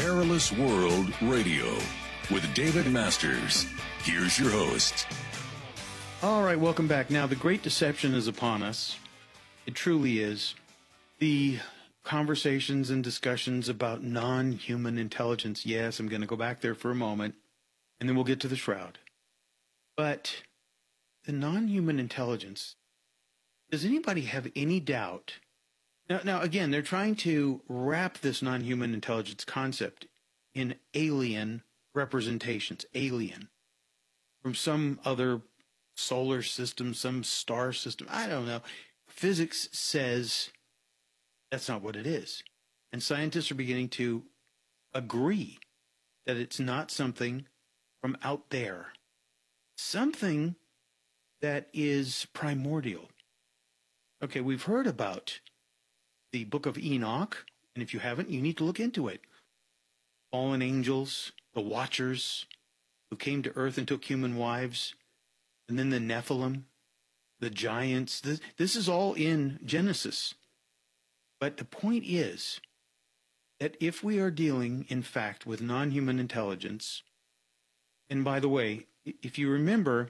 Perilous World Radio with David Masters. Here's your host. All right, welcome back. Now, the great deception is upon us. It truly is. The conversations and discussions about non-human intelligence. Yes, I'm going to go back there for a moment, and then we'll get to the shroud. But the non-human intelligence, does anybody have any doubt? Now, again, they're trying to wrap this non-human intelligence concept in alien representations, alien, from some other solar system, some star system. I don't know. Physics says that's not what it is. And scientists are beginning to agree that it's not something from out there, something that is primordial. Okay, we've heard about the Book of Enoch, and if you haven't, you need to look into it. Fallen angels, the Watchers, who came to earth and took human wives, and then the Nephilim, the giants. This is all in Genesis. But the point is that if we are dealing, in fact, with non-human intelligence, and by the way, if you remember,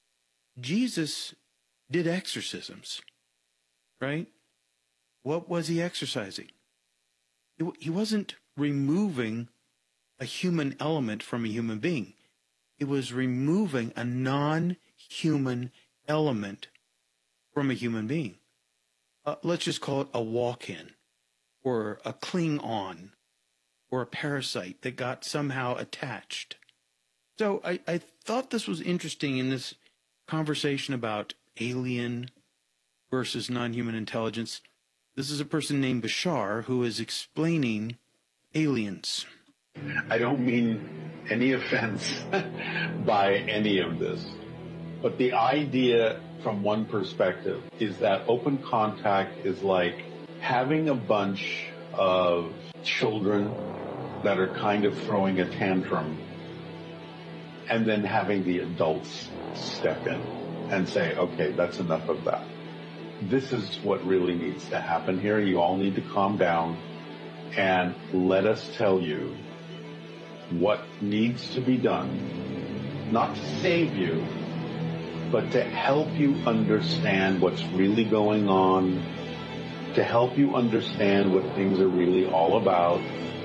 Jesus did exorcisms, right? What was he exercising? He wasn't removing a human element from a human being. He was removing a non-human element from a human being. Let's just call it a walk-in, or a cling-on, or a parasite that got somehow attached. So I thought this was interesting in this conversation about alien versus non-human intelligence. This is a person named Bashar who is explaining aliens. I don't mean any offense by any of this, but the idea from one perspective is that open contact is like having a bunch of children that are kind of throwing a tantrum and then having the adults step in and say, okay, that's enough of that. This is what really needs to happen here. You all need to calm down and let us tell you what needs to be done, not to save you, but to help you understand what's really going on, to help you understand what things are really all about,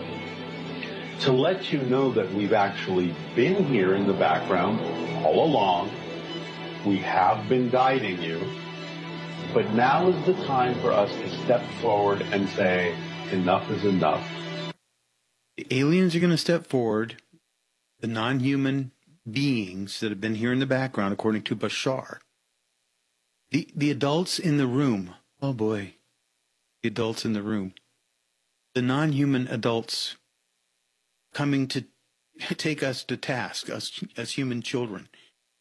to let you know that we've actually been here in the background all along. We have been guiding you. But now is the time for us to step forward and say, enough is enough. The aliens are going to step forward. The non-human beings that have been here in the background, according to Bashar. The adults in the room. Oh boy. The adults in the room. The non-human adults coming to take us to task, us as human children.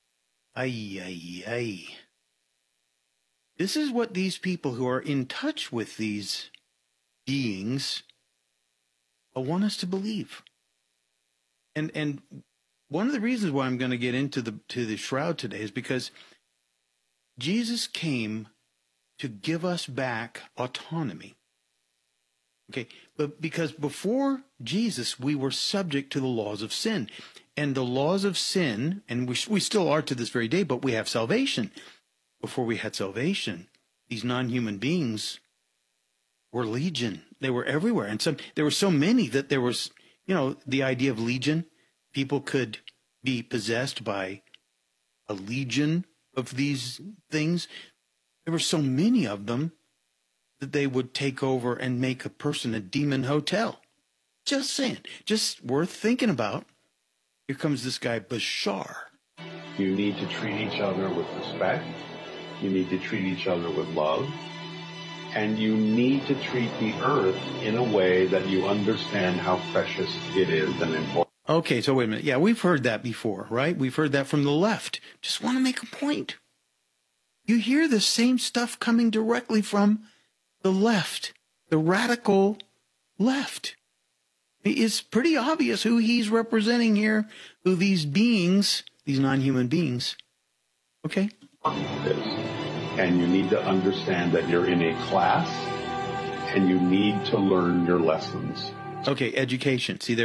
Ay. This is what these people who are in touch with these beings want us to believe. And one of the reasons why I'm going to get into the shroud today is because Jesus came to give us back autonomy. Okay, but because before Jesus, we were subject to the laws of sin. And the laws of sin, and we still are to this very day, but we have salvation. Before we had salvation, these non-human beings were legion. They were everywhere. And there were so many that there was, the idea of legion. People could be possessed by a legion of these things. There were so many of them that they would take over and make a person a demon hotel. Just saying. Just worth thinking about. Here comes this guy, Bashar. You need to treat each other with respect. You need to treat each other with love. And you need to treat the earth in a way that you understand how precious it is and important. Okay, so wait a minute. Yeah, we've heard that before, right? We've heard that from the left. Just want to make a point. You hear the same stuff coming directly from the left, the radical left. It's pretty obvious who he's representing here, who these beings, these non-human beings. Okay? And you need to understand that you're in a class and you need to learn your lessons. Okay, education. See, there.